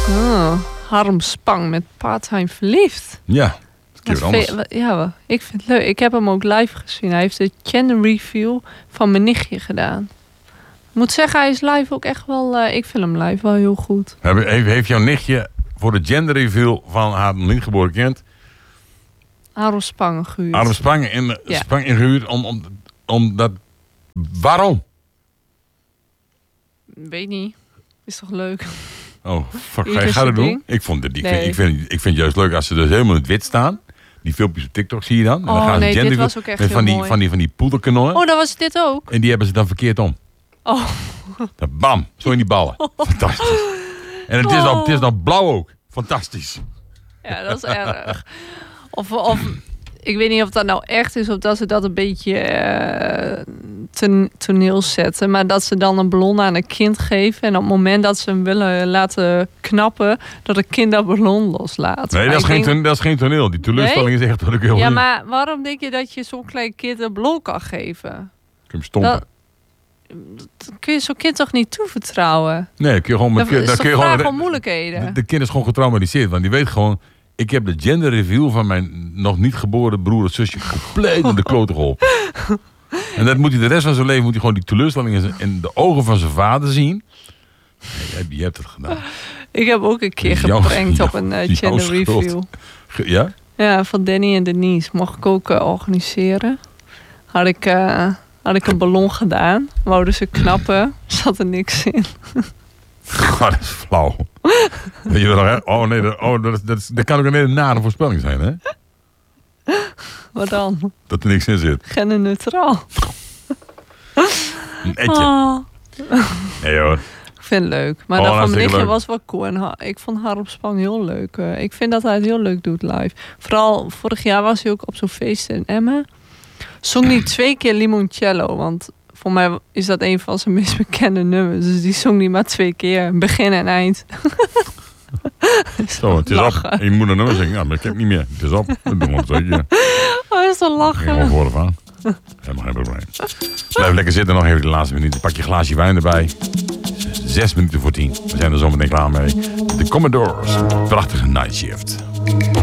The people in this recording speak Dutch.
Harm Spang met Part-Time Verliefd. Ja, keer anders. Ja, ik vind het leuk. Ik heb hem ook live gezien. Hij heeft de gender review van mijn nichtje gedaan. Ik moet zeggen, hij is live ook echt wel... ik vind hem live wel heel goed. Heeft jouw nichtje voor de gender review van haar niet geboren kind... Harm Spang gehuurd. Harm Spang ingehuurd omdat... Waarom? Weet niet. Is toch leuk? Oh, fuck, ga je dat doen? Ik vind het juist leuk als ze dus helemaal in het wit staan. Die filmpjes op TikTok zie je dan. En dan gaan ze dit was ook echt met van die poederkanonnen. Oh, dat was dit ook? En die hebben ze dan verkeerd om. Oh. Dan bam, zo in die ballen. Fantastisch. En het is dan blauw ook. Fantastisch. Ja, dat is erg. Of ik weet niet of dat nou echt is of dat ze dat een beetje toneel zetten. Maar dat ze dan een ballon aan een kind geven. En op het moment dat ze hem willen laten knappen, dat het kind dat ballon loslaat. Nee, dat is geen toneel. Die teleurstelling is echt dat ik heel Ja, maar waarom denk je dat je zo'n klein kind een ballon kan geven? Kun je hem stompen? Dat kun je zo'n kind toch niet toevertrouwen? Nee, kun je gewoon... Dat is toch vraag om moeilijkheden? De kind is gewoon getraumatiseerd. Want die weet gewoon... Ik heb de gender review van mijn nog niet geboren broer of zusje compleet in de klote geholpen. En dat moet hij de rest van zijn leven gewoon die teleurstelling in de ogen van zijn vader zien. Nee, je hebt het gedaan. Ik heb ook een keer geprankt op een gender review. Ja? Ja, van Danny en Denise. Mocht ik ook organiseren. Had ik een ballon gedaan. Wouden ze knappen. Zat er niks in. Oh, dat is flauw. Weet je wel, hè? Oh nee, dat kan ook een hele nare voorspelling zijn, hè? Wat dan? Dat er niks in zit. Genderneutraal. Een etje. Oh. Nee hoor. Ik vind het leuk. Maar dat van mijn nichtje was wel cool. En ik vond Harm Spang heel leuk. Ik vind dat hij het heel leuk doet live. Vooral vorig jaar was hij ook op zo'n feest in Emmen. Zong hij 2 keer Limoncello. Want voor mij is dat een van zijn meest bekende nummers. Dus die zong hij maar 2 keer. Begin en eind. Zo, het is lachen. Op. En je moet een nummer zingen. Ja, maar ik heb niet meer. Het is op. Dat doen we 2 keer. Oh, is toch lachen? Ik gewoon voor van. Helemaal geen probleem. Blijf lekker zitten. Nog even de laatste minuten. Pak je glaasje wijn erbij. 6 minuten voor 10. We zijn er zo meteen klaar mee. De Commodores. Prachtige Night Shift.